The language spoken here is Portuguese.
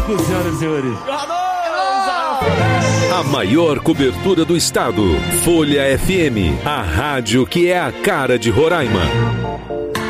5, senhoras e senhores. A maior cobertura do estado. Folha FM, a rádio que é a cara de Roraima.